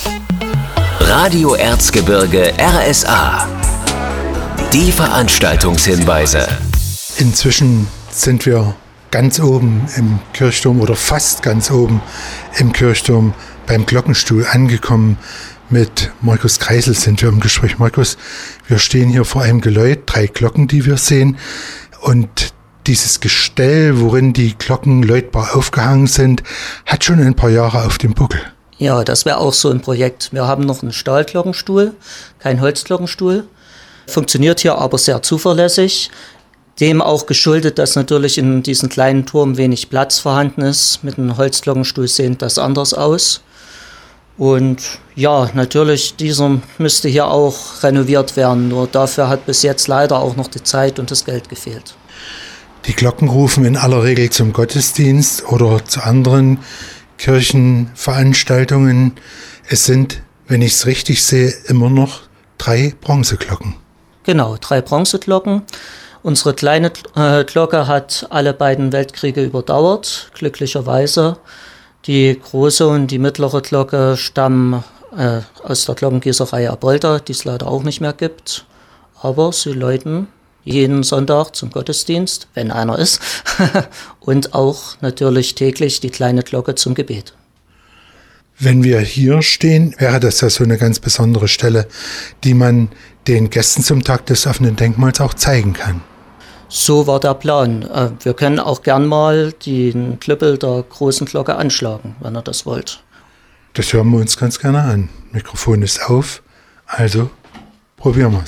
Radio Erzgebirge RSA. Die Veranstaltungshinweise. Inzwischen sind wir ganz oben im Kirchturm oder fast ganz oben im Kirchturm beim Glockenstuhl angekommen. Mit Markus Kreisel sind wir im Gespräch. Markus, wir stehen hier vor einem Geläut, 3 Glocken, die wir sehen. Und dieses Gestell, worin die Glocken läutbar aufgehangen sind, hat schon ein paar Jahre auf dem Buckel. Ja, das wäre auch so ein Projekt. Wir haben noch einen Stahlglockenstuhl, kein Holzglockenstuhl. Funktioniert hier aber sehr zuverlässig. Dem auch geschuldet, dass natürlich in diesem kleinen Turm wenig Platz vorhanden ist. Mit einem Holzglockenstuhl sieht das anders aus. Und ja, natürlich, dieser müsste hier auch renoviert werden. Nur dafür hat bis jetzt leider auch noch die Zeit und das Geld gefehlt. Die Glocken rufen in aller Regel zum Gottesdienst oder zu anderen Kirchenveranstaltungen. Es sind, wenn ich es richtig sehe, immer noch 3 Bronzeglocken. Genau, 3 Bronzeglocken. Unsere kleine Glocke hat alle beiden Weltkriege überdauert, glücklicherweise. Die große und die mittlere Glocke stammen aus der Glockengießerei Abolda, die es leider auch nicht mehr gibt. Aber sie läuten jeden Sonntag zum Gottesdienst, wenn einer ist, und auch natürlich täglich die kleine Glocke zum Gebet. Wenn wir hier stehen, wäre das ja so eine ganz besondere Stelle, die man den Gästen zum Tag des offenen Denkmals auch zeigen kann. So war der Plan. Wir können auch gern mal den Klüppel der großen Glocke anschlagen, wenn ihr das wollt. Das hören wir uns ganz gerne an. Mikrofon ist auf, also probieren wir es.